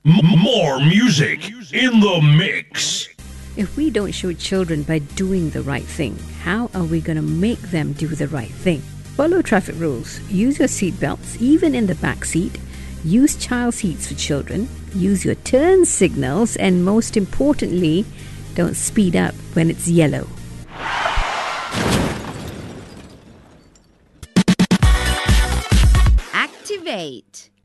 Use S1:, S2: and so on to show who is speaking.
S1: More music in the mix.
S2: If we don't show children by doing the right thing, how are we going to make them do the right thing? Follow traffic rules. Use your seatbelts, even in the back seat. Use child seats for children. Use your turn signals. And most importantly, don't speed up when it's yellow.
S3: Activate.